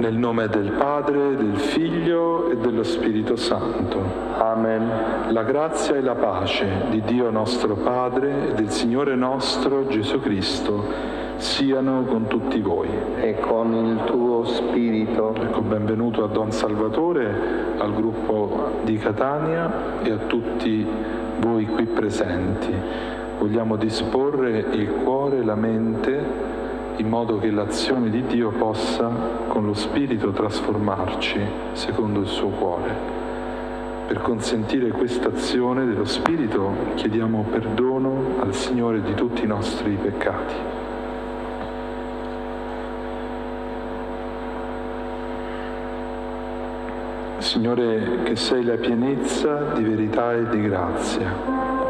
Nel nome del Padre, del Figlio e dello Spirito Santo. Amen. La grazia e la pace di Dio nostro Padre e del Signore nostro Gesù Cristo siano con tutti voi. E con il tuo spirito. Ecco, benvenuto a Don Salvatore, al gruppo di Catania e a tutti voi qui presenti. Vogliamo disporre il cuore e la mente in modo che l'azione di Dio possa con lo Spirito trasformarci secondo il suo cuore. Per consentire questa azione dello Spirito chiediamo perdono al Signore di tutti i nostri peccati. Signore, che sei la pienezza di verità e di grazia,